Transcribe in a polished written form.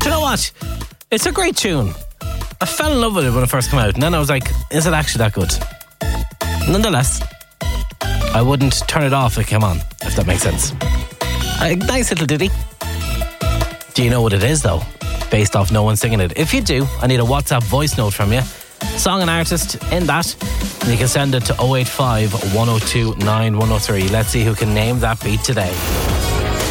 Do you know what? It's a great tune. I fell in love with it when it first came out, and then I was like, is it actually that good? Nonetheless, I wouldn't turn it off if it came on, if that makes sense. A nice little ditty. Do you know what it is, though? Based off no one singing it. If you do, I need a WhatsApp voice note from you. Song and artist in that. And you can send it to 085 102 9103. Let's see who can name that beat today.